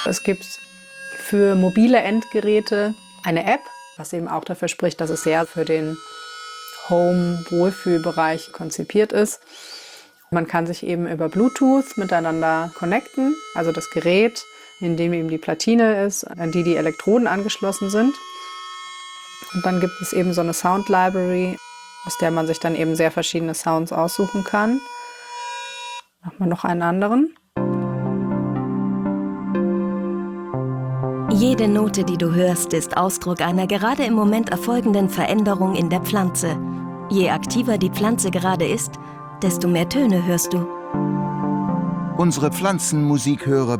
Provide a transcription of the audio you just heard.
Es gibt für mobile Endgeräte eine App, was eben auch dafür spricht, dass es sehr für den Home-Wohlfühlbereich konzipiert ist. Man kann sich eben über Bluetooth miteinander connecten, also das Gerät, in dem eben die Platine ist, an die die Elektroden angeschlossen sind. Und dann gibt es eben so eine Sound Library, aus der man sich dann eben sehr verschiedene Sounds aussuchen kann. Machen wir noch einen anderen. Jede Note, die du hörst, ist Ausdruck einer gerade im Moment erfolgenden Veränderung in der Pflanze. Je aktiver die Pflanze gerade ist, desto mehr Töne hörst du. Unsere Pflanzenmusikhörer